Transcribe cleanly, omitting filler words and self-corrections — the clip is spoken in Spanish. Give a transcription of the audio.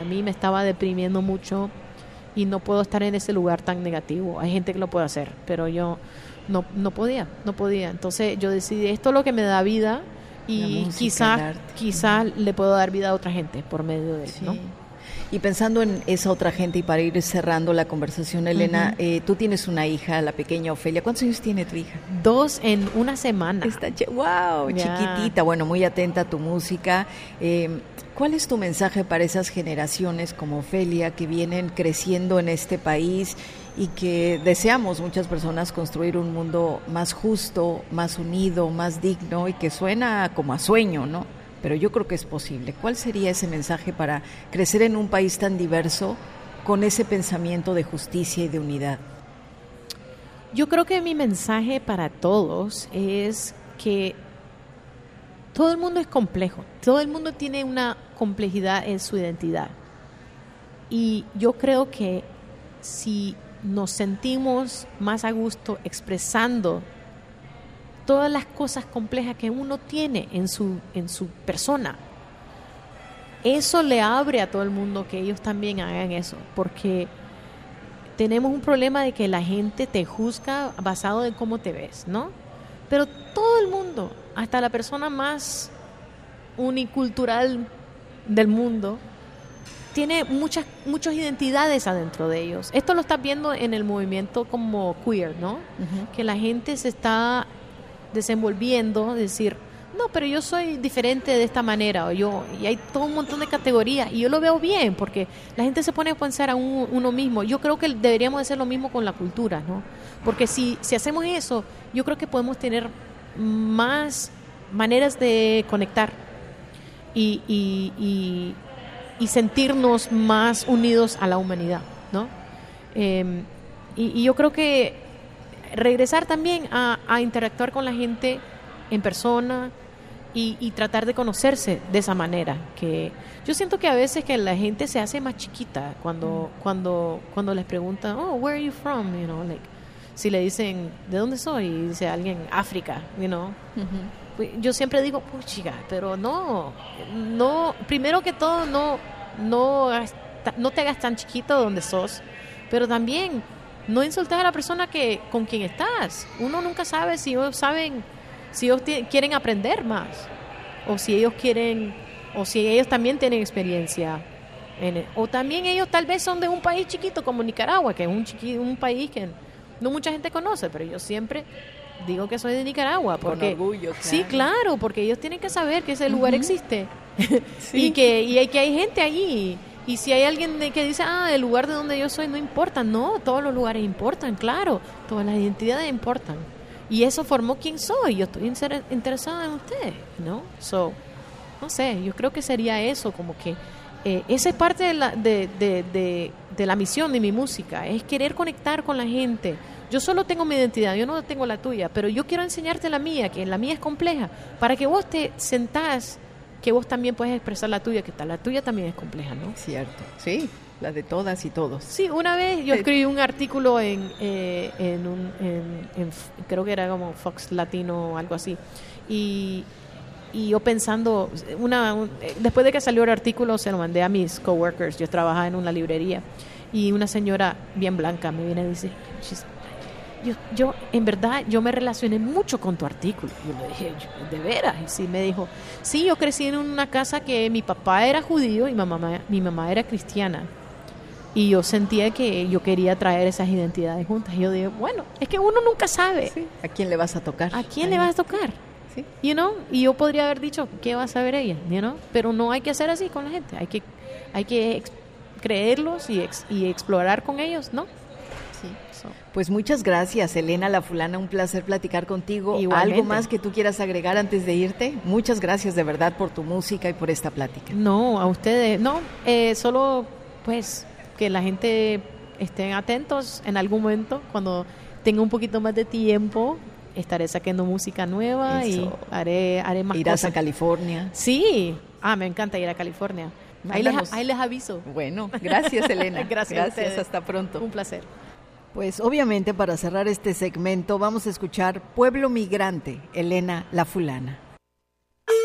mí me estaba deprimiendo mucho y no puedo estar en ese lugar tan negativo. Hay gente que lo puede hacer, pero yo no podía. Entonces yo decidí, esto es lo que me da vida y quizás le puedo dar vida a otra gente por medio de él, sí. ¿no? Y pensando en esa otra gente y para ir cerrando la conversación, Elena, tú tienes una hija, la pequeña Ofelia. ¿Cuántos años tiene tu hija? 2 en una semana. ¡Wow! Yeah. Chiquitita, bueno, muy atenta a tu música. ¿Cuál es tu mensaje para esas generaciones como Ofelia que vienen creciendo en este país y que deseamos muchas personas construir un mundo más justo, más unido, más digno y que suena como a sueño, ¿no? Pero yo creo que es posible. ¿Cuál sería ese mensaje para crecer en un país tan diverso con ese pensamiento de justicia y de unidad? Yo creo que mi mensaje para todos es que todo el mundo es complejo, todo el mundo tiene una complejidad en su identidad. Y yo creo que si nos sentimos más a gusto expresando todas las cosas complejas que uno tiene en su persona, eso le abre a todo el mundo que ellos también hagan eso, porque tenemos un problema de que la gente te juzga basado en cómo te ves, ¿no? Pero todo el mundo, hasta la persona más unicultural del mundo, tiene muchas identidades adentro de ellos. Esto lo estás viendo en el movimiento como queer, ¿no? Uh-huh. Que la gente se está desenvolviendo, decir, no, pero yo soy diferente de esta manera, y hay todo un montón de categorías, y yo lo veo bien, porque la gente se pone a pensar a uno mismo. Yo creo que deberíamos hacer lo mismo con la cultura, ¿no? Porque si hacemos eso, yo creo que podemos tener más maneras de conectar y sentirnos más unidos a la humanidad, ¿no? Y yo creo que regresar también a interactuar con la gente en persona y tratar de conocerse de esa manera. Que yo siento que a veces que la gente se hace más chiquita cuando les preguntan, oh, where are you from? You know, like, si le dicen, ¿de dónde soy? Y dice alguien, África, you know. Uh-huh. Pues yo siempre digo, puchiga, pero no, primero que todo, no te hagas tan chiquito donde sos, pero también no insultes a la persona con quien estás. Uno nunca sabe si ellos quieren aprender más, o si ellos también tienen experiencia o también ellos tal vez son de un país chiquito como Nicaragua, que es un país que no mucha gente conoce, pero yo siempre digo que soy de Nicaragua porque con orgullo, claro. Sí, claro, porque ellos tienen que saber que ese lugar existe. Sí. y que hay gente allí. Y si hay alguien que dice, el lugar de donde yo soy no importa, no, todos los lugares importan, claro, todas las identidades importan. Y eso formó quién soy, yo estoy interesada en ustedes, ¿no? No sé, yo creo que sería eso, como que esa es parte de la misión de mi música, es querer conectar con la gente. Yo solo tengo mi identidad, yo no tengo la tuya, pero yo quiero enseñarte la mía, que la mía es compleja, para que vos te sentás, que vos también puedes expresar la tuya, que la tuya también es compleja, ¿no? Cierto, sí, la de todas y todos. Sí, una vez yo escribí un artículo en creo que era como Fox Latino o algo así, y yo pensando, después de que salió el artículo se lo mandé a mis coworkers. Yo trabajaba en una librería y una señora bien blanca me viene a decir, yo en verdad yo me relacioné mucho con tu artículo. Yo le dije, ¿de veras? Y sí, me dijo, sí, yo crecí en una casa que mi papá era judío y mi mamá era cristiana, y yo sentía que yo quería traer esas identidades juntas. Y yo digo, bueno, es que uno nunca sabe. Sí. ¿A quién le vas a tocar? ¿A quién le vas a tocar? Sí. You know? Y yo podría haber dicho, ¿qué va a saber ella? You know? Pero no hay que hacer así con la gente. Hay que creerlos y explorar con ellos, ¿no? Sí. Pues muchas gracias, Elena La Fulana, un placer platicar contigo. Igualmente. ¿Algo más que tú quieras agregar antes de irte? Muchas gracias de verdad por tu música y por esta plática. No, a ustedes, no, solo pues que la gente estén atentos en algún momento, cuando tenga un poquito más de tiempo, estaré sacando música nueva. Eso. Y haré más ¿Irás cosas. a California? Sí, me encanta ir a California. Ahí les aviso. Bueno, gracias, Elena. Gracias, hasta pronto. Un placer. Pues obviamente para cerrar este segmento vamos a escuchar Pueblo Migrante, Elena La Fulana.